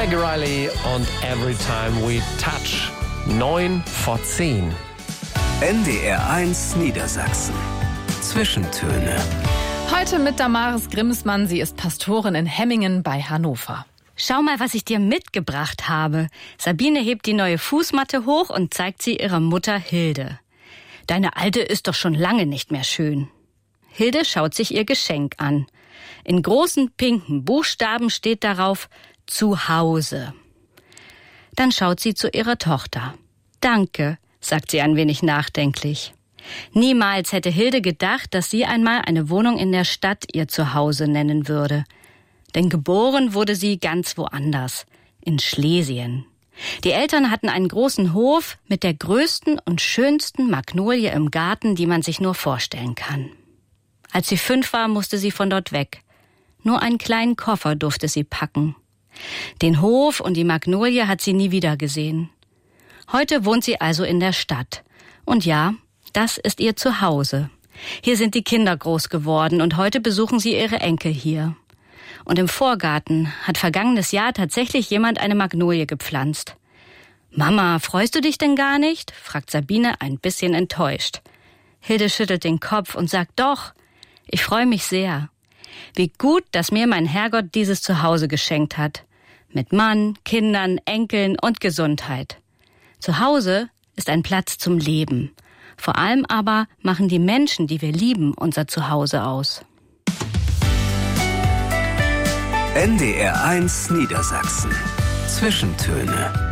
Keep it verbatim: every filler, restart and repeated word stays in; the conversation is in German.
Maggie Riley und Every Time We Touch. Neun vor zehn. N D R eins Niedersachsen. Zwischentöne. Heute mit Damaris Grimsmann. Sie ist Pastorin in Hemmingen bei Hannover. Schau mal, was ich dir mitgebracht habe. Sabine hebt die neue Fußmatte hoch und zeigt sie ihrer Mutter Hilde. Deine alte ist doch schon lange nicht mehr schön. Hilde schaut sich ihr Geschenk an. In großen pinken Buchstaben steht darauf zu Hause. Dann schaut sie zu ihrer Tochter. Danke, sagt sie ein wenig nachdenklich. Niemals hätte Hilde gedacht, dass sie einmal eine Wohnung in der Stadt ihr Zuhause nennen würde. Denn geboren wurde sie ganz woanders, in Schlesien. Die Eltern hatten einen großen Hof mit der größten und schönsten Magnolie im Garten, die man sich nur vorstellen kann. Als sie fünf war, musste sie von dort weg. Nur einen kleinen Koffer durfte sie packen. Den Hof und die Magnolie hat sie nie wieder gesehen. Heute wohnt sie also in der Stadt. Und ja, das ist ihr Zuhause. Hier sind die Kinder groß geworden und heute besuchen sie ihre Enkel hier. Und im Vorgarten hat vergangenes Jahr tatsächlich jemand eine Magnolie gepflanzt. »Mama, freust du dich denn gar nicht?« fragt Sabine ein bisschen enttäuscht. Hilde schüttelt den Kopf und sagt, doch, ich freue mich sehr. Wie gut, dass mir mein Herrgott dieses Zuhause geschenkt hat. Mit Mann, Kindern, Enkeln und Gesundheit. Zuhause ist ein Platz zum Leben. Vor allem aber machen die Menschen, die wir lieben, unser Zuhause aus. N D R eins Niedersachsen. Zwischentöne.